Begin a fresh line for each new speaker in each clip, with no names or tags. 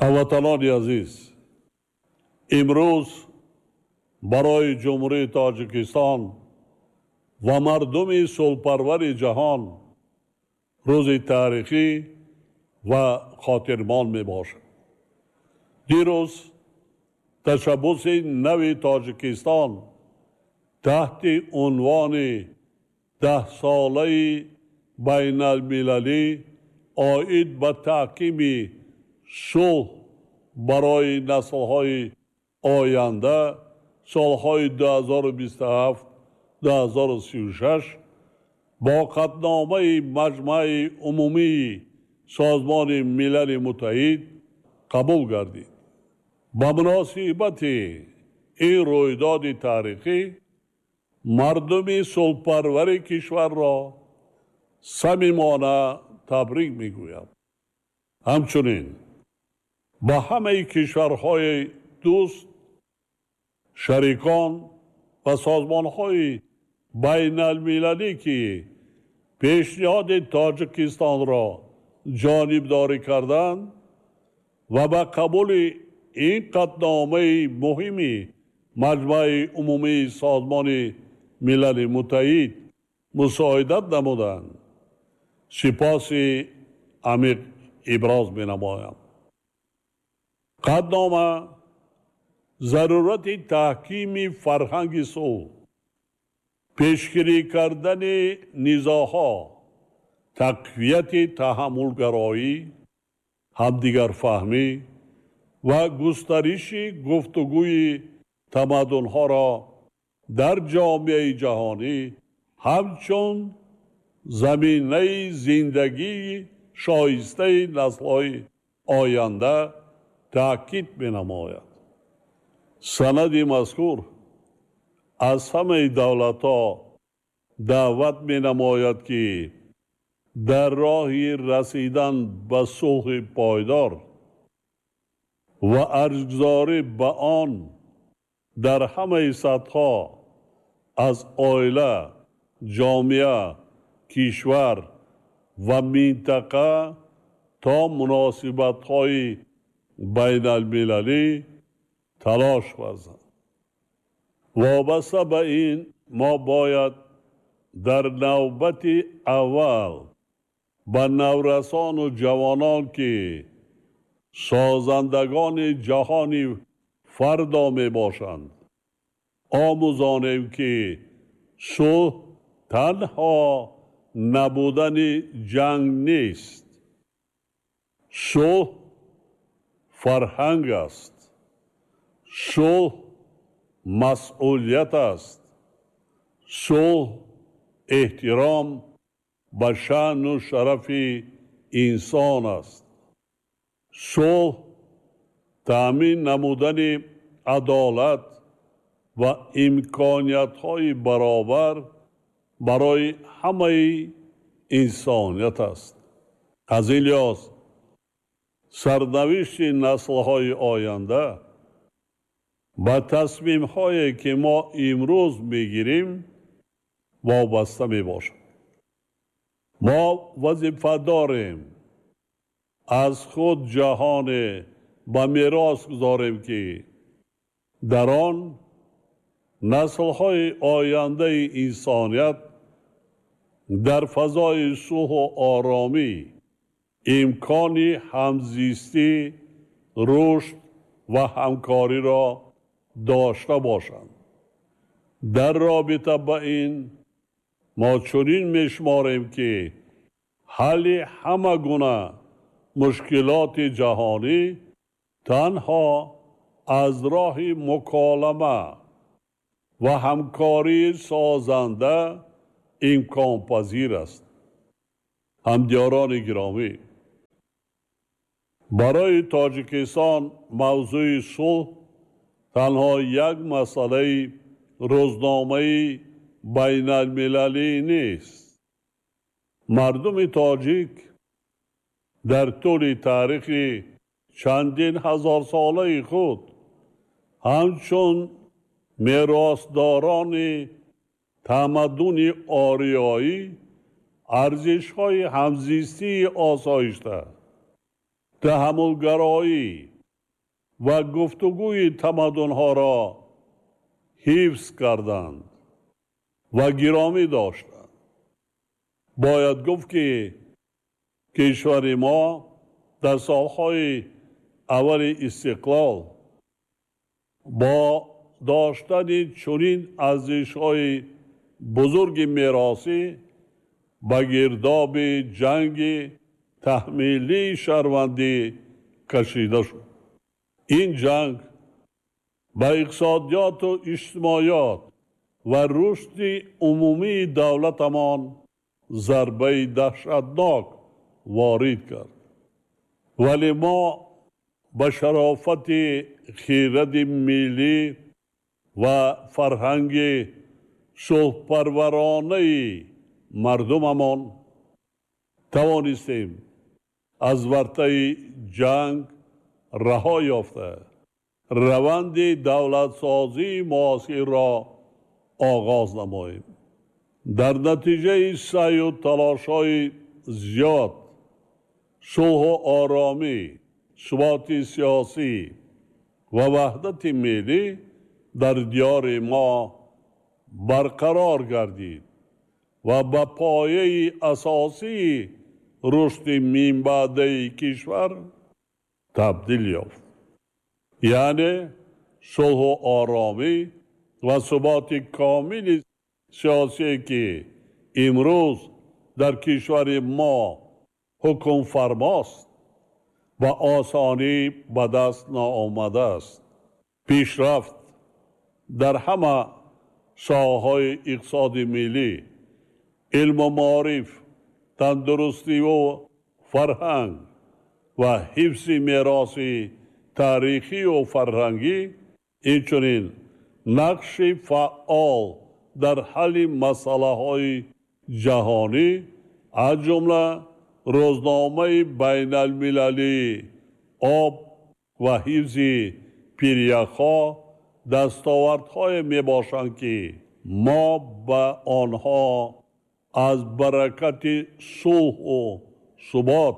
هموطنان عزیز، امروز برای جمهوری تاجیکستان و مردم صلح‌پرور جهان روز تاریخی و خاطرمان می باشد. دیروز تشبث نو تاجیکستان تحت عنوان 10 ساله بین المللی آید به تحکیم صلح برای نسل‌های آینده سالهای 2027-2036 با قطعنامه مجمع عمومی سازمان ملل متحد قبول گردید. با مناسبت این رویداد تاریخی مردم صلح‌پرور کشور را صمیمانه تبریک میگویم. همچنین با همه کشورهای دوست، شریکان و سازمانهای بین المللی که پیشنهاد تاجیکستان را جانبداری کردند و به قبول این قطعنامه مهمی مجمع عمومی سازمان ملل متحد مساعدت نمودند، سپاس عمیق ابراز می‌نمایم. قطعنامه ضرورت تحکیم فرهنگ صلح، پیشگیری کردن نزاع‌ها، تقویت تحملگرایی، همدیگر فهمی و گسترش گفتگوی تمدن‌ها را در جامعه جهانی همچون زمینه زندگی شایسته نسل‌های آینده تأکید می‌نماید. سند مذکور از همه دولت‌ها دعوت می‌نماید که در راه رسیدن به صلح پایدار و ارزگذاری به آن در همه سطح‌ها از عائله، جامعه، کشور و منطقه تا مناسبت‌های بین المللی تلاش ورزد. وابسته به این ما باید در نوبت اول به نورسان و جوانان که سازندگان جهانی فردا می باشند آموزانیم که صلح تنها نبودن جنگ نیست. صلح فرهنگ است. صلح مسئولیت است. صلح احترام به شأن و شرف انسان است. صلح تأمین نمودن عدالت و امکانیت‌های برابر برای همه انسانیت است. از این لحاظ سرنوشت نسل‌های آینده با تصمیم‌هایی که ما امروز می‌گیریم وابسته می‌باشد. ما وظیفه داریم از خود جهان به میراث گذاریم که در آن نسل‌های آینده انسانیت در فضای صلح و آرامی امکان همزیستی، رشد و همکاری را داشته باشند. در رابطه با این ما چنین میشماریم که حل همه گونه مشکلات جهانی تنها از راه مکالمه و همکاری سازنده امکان پذیر است. همدیاران گرامی، برای تاجیکستان موضوع صلح تنها یک مسئله روزنامه‌ای بین المللی نیست. مردم تاجیک در طول تاریخ چندین هزار ساله خود همچون میراثداران تمدن آریایی ارزش‌های همزیستی آسایشته، تحملگرایی و گفتگوی تمدن‌ها را حفظ کردند و گرامی داشتند. باید گفت که کشور ما در سالهای اول استقلال با داشتن چنین ارزش‌های بزرگ میراثی به گرداب جنگ تحمیلی شهروندی کشیده شد. این جنگ به اقتصادیات و اجتماعیات و رشد عمومی دولتمان ضربه دهشتناک وارد کرد. ولی ما به شرافت خیرات ملی و فرهنگ صلح‌پرورانه مردممان توانستیم از ورطه جنگ رها یافته روند دولت سازی معاصر را آغاز نماییم. در نتیجه سعی و تلاش‌های زیاد صلح و آرامی، ثبات سیاسی و وحدت ملی در دیار ما برقرار گردید و به پایه اساسی رشد منبعده کشور تبدیل یافت. یعنی صلح و آرامی و ثبات کامل سیاسی که امروز در کشور ما حکم فرماست و آسانی به دست ناآمده است. پیشرفت در همه ساحه‌های اقتصاد ملی، علم و معارف، تندرستی و فرهنگ و حفظ میراث تاریخی و فرهنگی، اینچنین نقش فعال در حل مسائل جهانی از جمله روزنامه بین المللی آب و حفظ پیریخ‌ها دستاوردهای می باشند که ما به آنها از برکت صلح و ثبات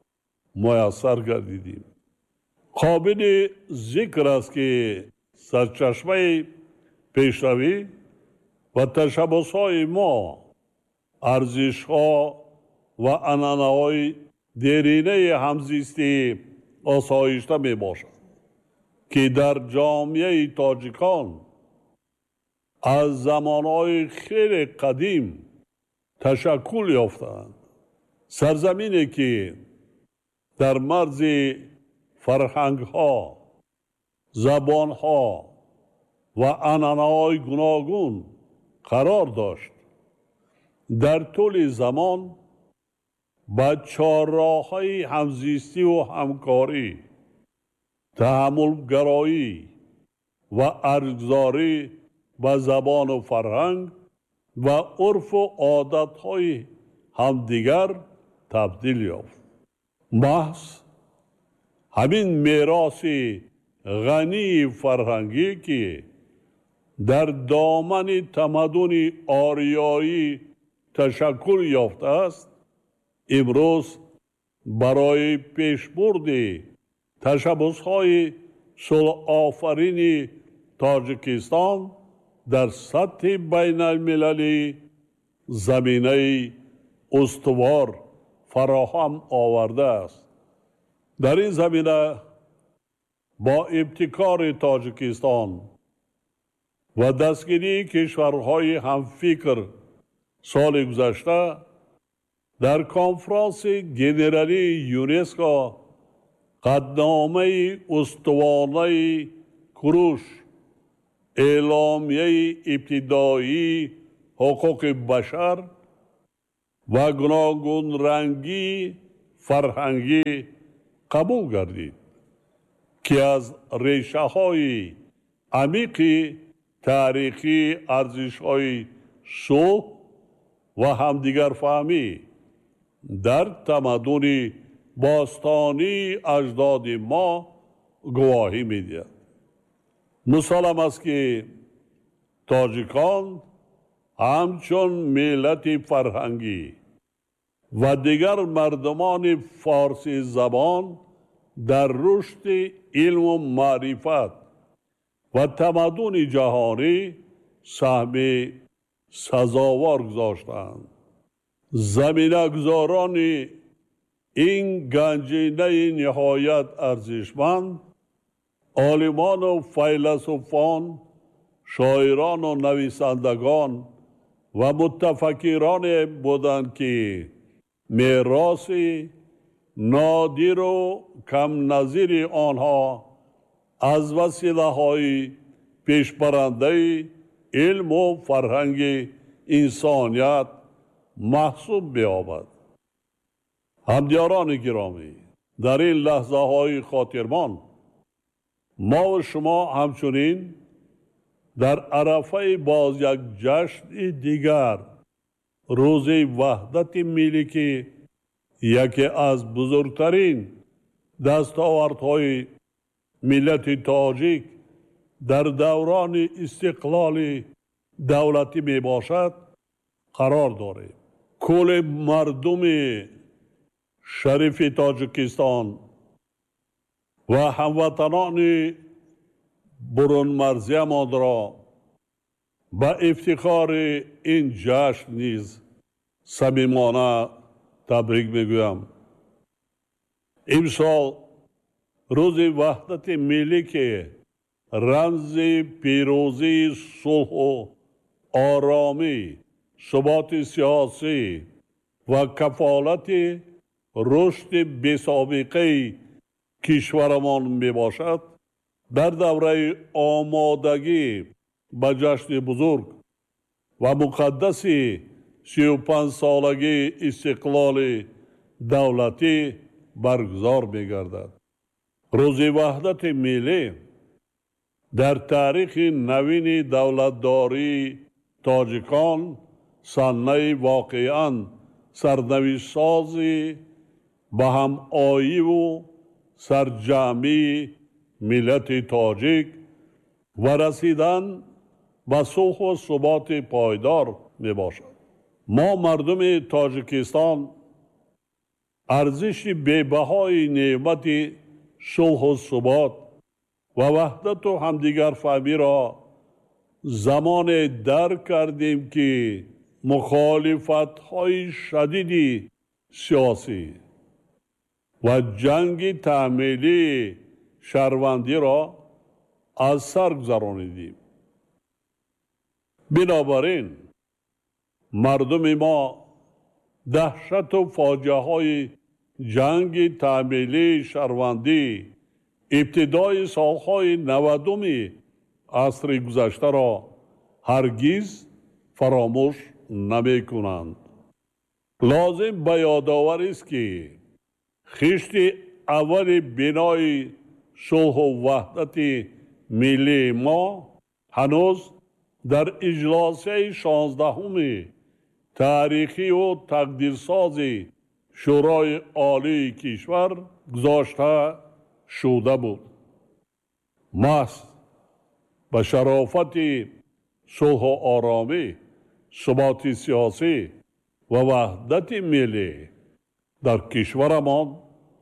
میسر گردیدیم. قابل ذکر است که سرچشمه پیشروی و تشبس‌های ما ارزش‌ها و عنعنه‌های دیرینه همزیستی آسایشته می باشد که در جامعه تاجیکان از زمانهای خیلی قدیم تشکل یافتند. سرزمینی که در مرز فرهنگ‌ها، زبان‌ها و عنعنه‌های گوناگون قرار داشت. در طول زمان با چهارراه‌های همزیستی و همکاری، تحمل‌گرایی و ارزش‌گذاری به زبان و فرهنگ و عرف و عادت‌های همدیگر تبدیل یافت. محض همین میراث غنی فرهنگی که در دامن تمدن آریایی تشکل یافته است، امروز برای پیشبرد تشبس‌های صلح آفرین تاجیکستان در سطح بین المللی زمینه استوار فراهم آورده است. در این زمینه با ابتکار تاجیکستان و دستگیری کشورهای همفکر سال گذشته در کنفرانس جنرالی یونسکو قطعنامه استوانه کروش، اعلامیه ابتدایی حقوق بشر و گوناگون رنگی فرهنگی قبول گردید که از ریشه های عمیق تاریخی ارزش های صلح و همدیگر فهمی در تمدن باستانی اجداد ما گواهی می‌دهد. مسلم است که تاجیکان همچون ملت فرهنگی و دیگر مردمان فارسی زبان در رشد علم و معرفت و تمدن جهانی سهم سزاوار گذاشتند. زمینه گذاران این گنجینه نهایت ارزشمند عالمان و فیلسوفان، شاعران و نویسندگان و متفکران بودند که میراث نادر و کم نظیر آنها از وسیله های پیشبرنده علم و فرهنگ انسانیت محسوب بیابد. همدیاران گرامی، در این لحظه های خاطرمان ما و شما همچنین در عرفه باز یک جشن دیگر، روز وحدت ملی که یکی از بزرگترین دستاوردهای ملت تاجیک در دوران استقلال دولتی می باشد قرار داریم. کل مردم شریف تاجیکستان و هموطنان برون مرزی ما را به افتخار این جشن نیز صمیمانه تبریک میگویم. امسال روز وحدت ملی که رمز پیروزی، صلح و آرامی، ثبات سیاسی و کفالت رشد بی‌سابقه کشورمان می باشد، در دوره آمادگی به جشن بزرگ و مقدس 35 سالگی استقلال دولتی برگزار می گردد. روز وحدت ملی در تاریخ نوین دولتداری تاجیکان صحنه واقعاً سرنوشت سازی به هم آیی و سرجمی ملت تاجیک و رسیدن به صلح و ثبات پایدار می باشد. ما مردم تاجیکستان ارزش بی‌بهای نعمت صلح و ثبات و وحدت و همدیگر فهمی را زمان درک کردیم که مخالفت های شدید سیاسی و جنگ تعمیلی شهروندی را از سر گذرانیدیم. بنابراین مردم ما دهشت و فاجعه های جنگ تعمیلی شهروندی ابتدای سالهای 90 عصر گذشته را هرگز فراموش نمی کنند. لازم به یادآوری است که خشت اول بنای صلح و وحدت ملی ما هنوز در اجلاس 16 تاریخی و تقدیرساز شورای عالی کشور گذاشته شده بود. محض به شرافت صلح و آرامی، ثبات سیاسی و وحدت ملی در کشورمان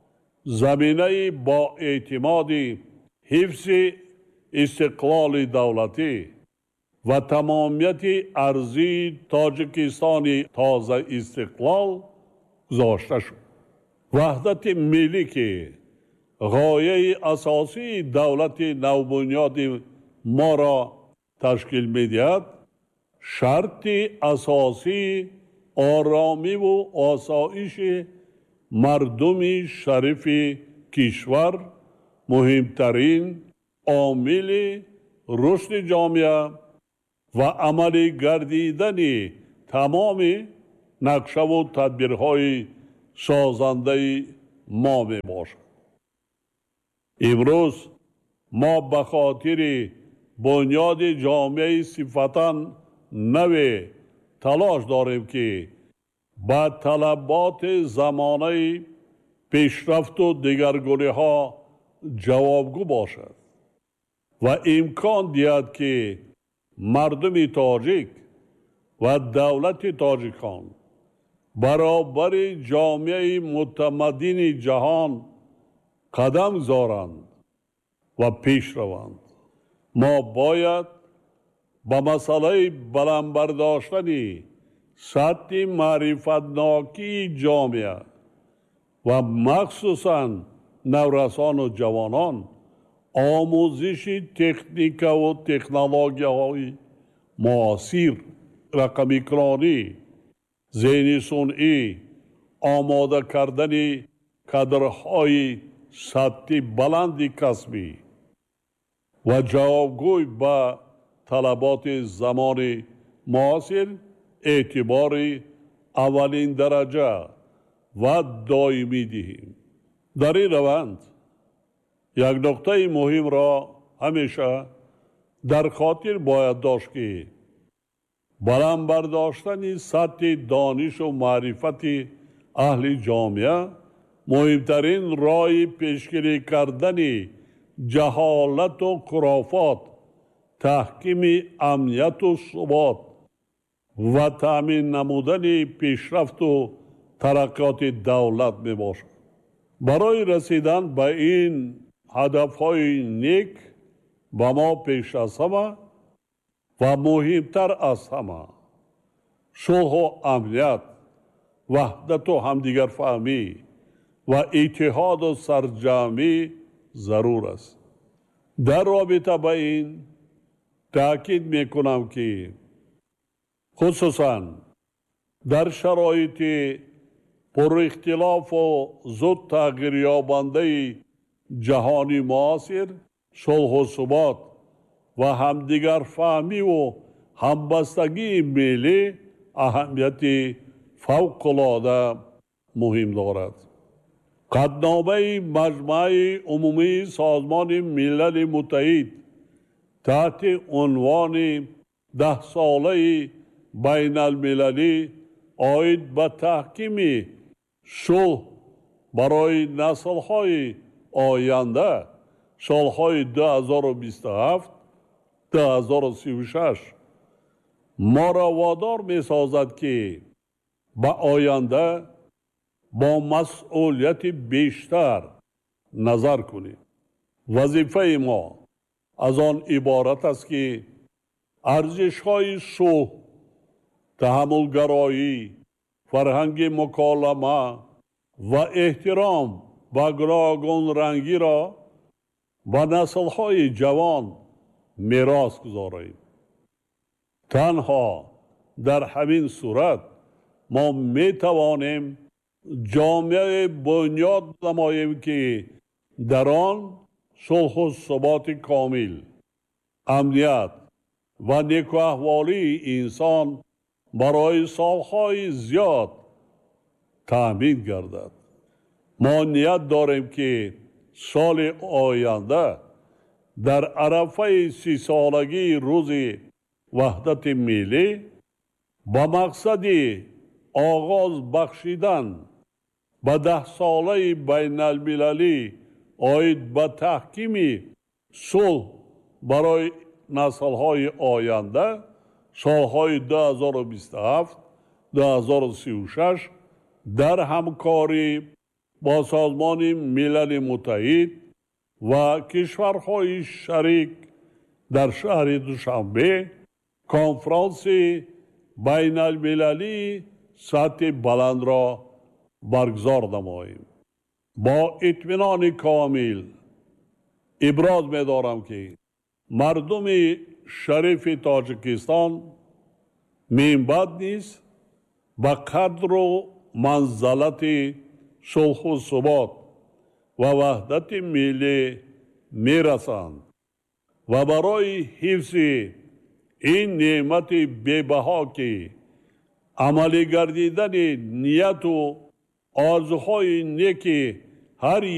زمینه با اعتماد حفظ استقلال دولتی و تمامیت ارضی تاجیکستان تازه استقلال گذاشته شد. وحدت ملی که غایه اساسی دولت نوبنیاد ما را تشکیل می‌دهد، شرط اساسی آرامی و آسایش مردم شریف کشور، مهمترین عامل رشد جامعه و عملی گردیدن تمام نقشه و تدبیرهای سازنده ما می باشد. امروز ما به خاطر بنیاد جامعه صفتاً نو تلاش داریم که با طلبات زمانه پیشرفت و دگرگونی ها جوابگو باشد و امکان دهد که مردم تاجیک و دولت تاجیکان برابر جامعه متمدن جهان قدم گذارند و پیش روند. ما باید با مسئله بلند برداشتن سطح معرفتناکی جامعه و مخصوصاً نورسان و جوانان آموزش تکنیک و تکنولوژی های معاصر، رقمی‌گرایی، ذهن صنعی، آماده کردن کادرهای سطح بلند کسبی و جوابگوی به طلبات زمان معاصر اعتبار اولین درجه و دائمی دهیم. در این روند یک نکته مهم را همیشه در خاطر باید داشت که بلند برداشتن سطح دانش و معرفت اهل جامعه مهمترین راه پیشگیری کردن جهالت و خرافات، تحکیم امنیت و ثبات و تامین نمودن پیشرفت و ترقیات دولت می باشد. برای رسیدن به این هدفهای نیک به ما پیش از همه و مهمتر از همه صلح و امنیت، وحدت و همدیگر فهمی و اتحاد و سرجمی ضرور است. در رابطه با این تاکید میکنم که خصوصا در شرایط پر اختلاف و زود تغییر یابنده جهانی معاصر صلح و ثبات و همدیگر فهمی و همبستگی ملی اهمیت فوق‌العاده مهم دارد. قطعنامه مجمع عمومی سازمان ملل متحد تحت عنوان 10 ساله بین المللی آید به تحکیم صلح برای نسل‌های آینده سالهای 2027 2036 ما را وادار می سازد که به آینده با مسئولیت بیشتر نظر کنیم. وظیفه ما از آن عبارت است که ارزش‌های صلح، تحملگرایی، فرهنگ مکالمه و احترام و گوناگون رنگی را به نسل‌های جوان میراث گذاریم. تنها در همین صورت ما می توانیم جامعه بنیاد نماییم که در آن صلح و ثبات کامل، امنیت و نیک احوالی انسان برای سالهای زیاد تامین گردد. ما نیت داریم که سال آینده در عرفه 30 سالگی روز وحدت ملی با مقصد آغاز بخشیدن به 10 ساله بین المللی آید به تحکیم صلح برای نسل‌های آینده سالهای 2027 2036 در همکاری با سازمان ملل متحد و کشورهای شریک در شهر دوشنبه کنفرانس بین المللی سطح بلند را برگزار نماییم. با اطمینان کامل ابراز می دارم که مردم شریف تاجیکستان من بعد نیز به قدر و منزلت صلح و ثبات و وحدت ملی می رسند و برای حفظ این نعمت بی‌بها که عملی گردیدن نیت و آرزوهای نیک هر